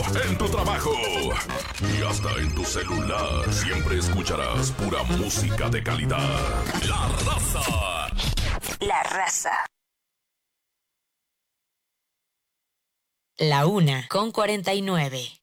en tu trabajo y hasta en tu celular. Siempre escucharás pura música de calidad. La Raza. La Raza. La 1:49.